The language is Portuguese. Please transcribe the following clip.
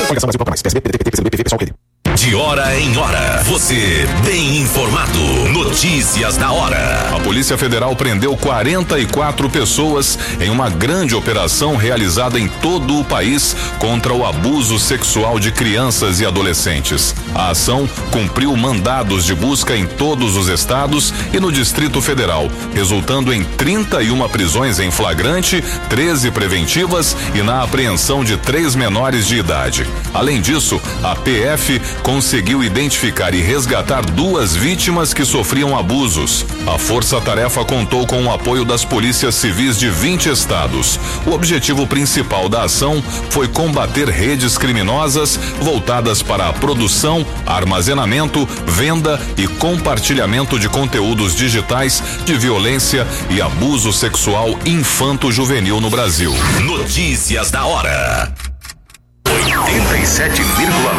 De hora em hora, você bem informado. Notícias da hora. A Polícia Federal prendeu 44 pessoas em uma grande operação realizada em todo o país contra o abuso sexual de crianças e adolescentes. A ação cumpriu mandados de busca em todos os estados e no Distrito Federal, resultando em 31 prisões em flagrante, 13 preventivas e na apreensão de 3 menores de idade. Além disso, a PF conseguiu identificar e resgatar 2 vítimas que sofriam abusos. A força-tarefa contou com o apoio das polícias civis de 20 estados. O objetivo principal da ação foi combater redes criminosas voltadas para a produção, armazenamento, venda e compartilhamento de conteúdos digitais de violência e abuso sexual infanto-juvenil no Brasil. Notícias da hora. 87,9